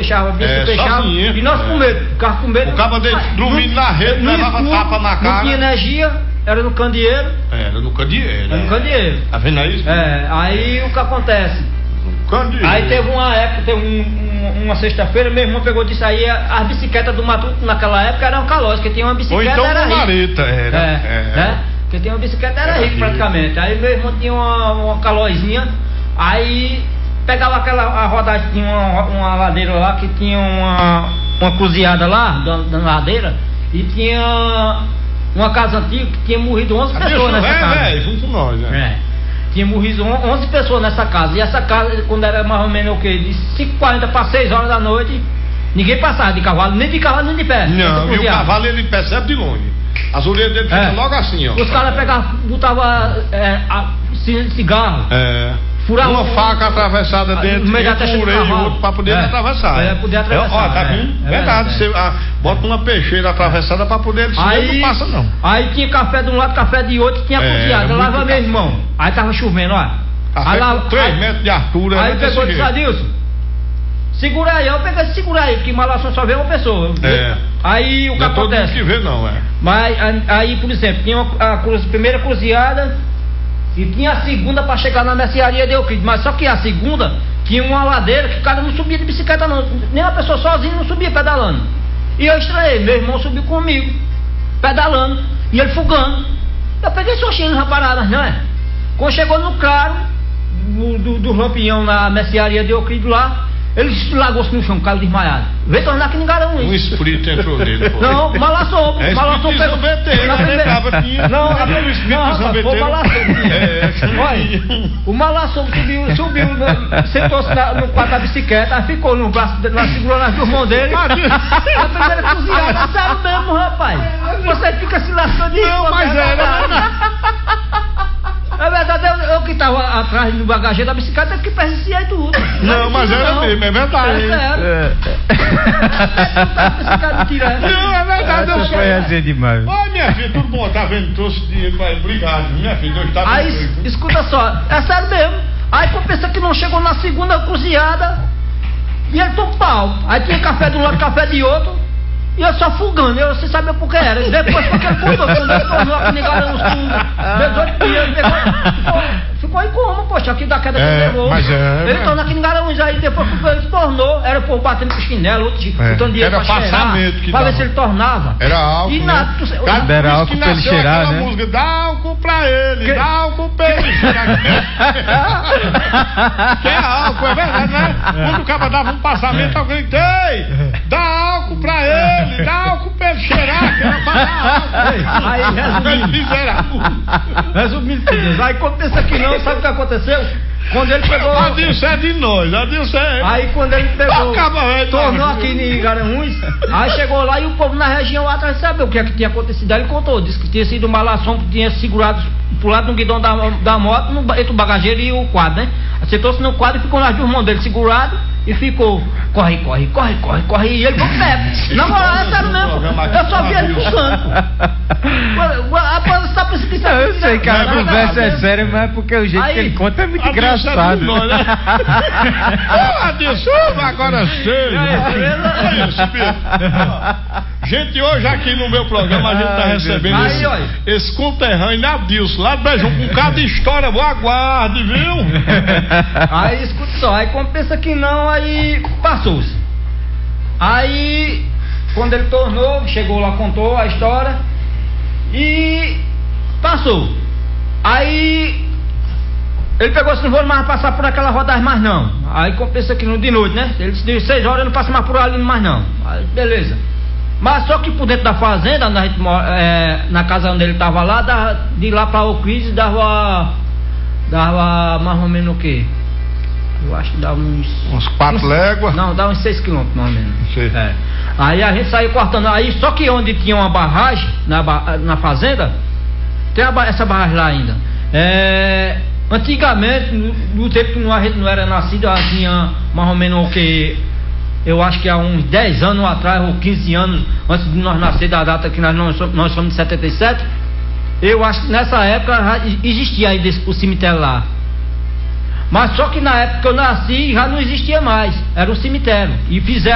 fechava, fechava. Sozinho. E nós com medo, ficava com medo. O cabo dele dormindo na rede, levava tapa na cara. Não tinha energia, era no candeeiro. Era no candeeiro. Era no candeeiro. Tá vendo aí? Aí o que acontece? No candeeiro. Aí teve uma época, uma sexta-feira, meu irmão pegou disso aí, as bicicletas do Matuto naquela época eram calosas, que tinha uma bicicleta. Ou então era uma mareta, né? Porque tinha uma bicicleta, era rico praticamente. Aí meu irmão tinha uma calóizinha, aí pegava a rodagem, tinha uma ladeira lá que tinha uma cruzeada lá, da ladeira, e tinha uma casa antiga que tinha morrido 11 pessoas nessa casa. Junto com nós, né? Tinha morrido 11 pessoas nessa casa. E essa casa, quando era mais ou menos o quê? De 5h40 para 6 horas da noite, ninguém passava de cavalo, nem de pé. Não, e o cavalo ele percebe de longe. As orelhas dele ficam logo assim, ó. Os caras pegavam, botavam cigarro. Furavam uma faca atravessada dentro no meio da testa do cavalo para poder atravessar. Poder atravessar. Tá vendo? Verdade. Você bota uma peixeira atravessada para poder não passa não. Aí tinha café de um lado, café de outro, tinha cozinhada. Lá meu irmão. Aí tava chovendo, ó. Café com 3 metros de altura. Aí pegou e disse, Adilson, segura aí. Eu peguei, segura aí, porque Malação só vê uma pessoa. Aí o que acontece? Não que vê não, Mas aí, por exemplo, tinha a primeira cruzeada e tinha a segunda para chegar na mercearia de Euclides. Mas só que a segunda tinha uma ladeira que o cara não subia de bicicleta não. Nem a pessoa sozinha não subia pedalando. E eu estranhei, meu irmão subiu comigo, pedalando, e ele fugando. Eu peguei sua cheia na parada, não é? Quando chegou no claro do Lampião na mercearia de Euclides lá, ele largou-se no chão, caiu desmaiado. Veio tornar aqui em Garanhuns. Um espírito entrou nele, pô. Não, Malação pegou. Não, foi Malação. Olha, o Malação subiu, sentou-se no quarto da bicicleta, aí ficou no braço, segurando as duas mãos dele. A primeira cozinhada, sério mesmo, rapaz. Você fica se lascando de rir. Não, mas É verdade, eu que estava atrás do bagageiro da bicicleta que presenciei tudo. Não, mas era mesmo, é verdade. Não, é verdade, eu foi assim demais. Ô, minha filha, tudo bom, tá vendo? Trouxe dinheiro, obrigado, minha filha, hoje tá aí, bem. Escuta só, é sério mesmo. Aí compensa que não chegou na segunda cruzeada e ele tomou pau. Aí tinha café de um lado, café de outro. E eu só fugando, eu sem saber por que era. Depois porque ele contou, quando ele tornou aqui negaram uns 18 dias, ficou em coma, poxa, aqui da queda que ele levou. Ele tornou aqui em Garanhuns, aí depois que ele tornou, era o povo batendo com chinelo, outro botando dinheiro pra cheirar, pra ver se ele tornava. Era álcool, e nada, era álcool pra ele cheirar, né? Música, dá álcool pra ele, dá álcool pra ele cheirar. Que é álcool, é verdade, né? Quando o cara dava um passamento, alguém gritei, dá álcool pra ele. Dá álcool pra ele cheirar, que era pra dar álcool. Aí, resumindo, aí quando pensa que não, sabe o que aconteceu? Quando ele pegou. Adilson é de nós, Adilson é. Aí quando ele pegou, tornou aqui em Garanhuns, aí chegou lá e o povo na região lá atrás sabe o que é que tinha acontecido. Aí ele contou, disse que tinha sido uma Malação que tinha segurado pro lado do guidão da moto, entre o bagageiro e o quadro, né? Acertou-se no quadro e ficou nas duas mãos dele segurado. E ficou, corre, e ele foi perto. Na moral, é sério mesmo. Eu só vi ele fugando. Eu sei que a conversa é séria, mas é porque o jeito que ele conta é muito engraçado. Adilson, agora sei. Gente, hoje aqui no meu programa a gente tá recebendo esse conterrâneo Adilson, lá de Beijão, com cada história, boa aguarde, viu? Aí escuta só, aí como pensa que não, aí passou-se. Aí, quando ele tornou, chegou lá, contou a história e passou. Aí ele pegou assim, não vou mais passar por aquela rodagem mais não. Aí compensa que de noite, né? Ele disse, 6 horas eu não passo mais por ali mais não. Aí beleza. Mas só que por dentro da fazenda, na casa onde ele estava lá, de lá para Euclides dava mais ou menos o quê? Eu acho que dava uns 4 léguas? Não, dava uns 6 quilômetros mais ou menos. Aí a gente saiu cortando. Aí só que onde tinha uma barragem, na fazenda, tem essa barragem lá ainda. Antigamente, no tempo que a gente não era nascido, tinha mais ou menos o que? Eu acho que há uns 10 anos atrás, ou 15 anos antes de nós nascer, da data que nós somos de 77, eu acho que nessa época já existia ainda o cemitério lá. Mas só que na época que eu nasci já não existia mais, era um cemitério. E fizeram